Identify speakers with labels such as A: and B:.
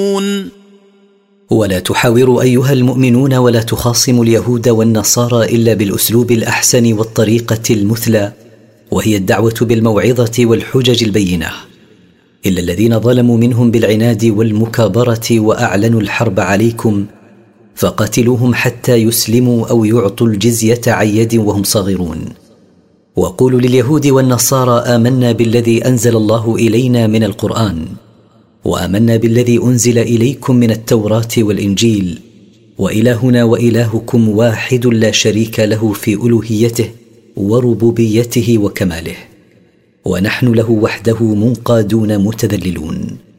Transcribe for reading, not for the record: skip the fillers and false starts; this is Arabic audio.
A: ولا تحاوروا أيها المؤمنون ولا تخاصموا اليهود والنصارى إلا بالأسلوب الأحسن والطريقة المثلى، وهي الدعوة بالموعظة والحجج البينة، إلا الذين ظلموا منهم بالعناد والمكابرة وأعلنوا الحرب عليكم فقاتلوهم حتى يسلموا أو يعطوا الجزية عن يد وهم صاغرون. وقولوا لليهود والنصارى آمنا بالذي أنزل الله إلينا من القرآن، وآمنا بالذي أنزل إليكم من التوراة والإنجيل، وإلهنا وإلهكم واحد لا شريك له في ألوهيته وربوبيته وكماله، ونحن له وحده منقادون متذللون.